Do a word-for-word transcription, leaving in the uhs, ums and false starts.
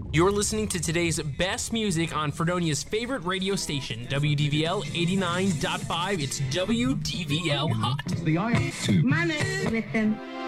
You're listening to today's best music on Fredonia's favorite radio station, W D V L eighty-nine point five. It's W D V L Hot. The I two. Man with them.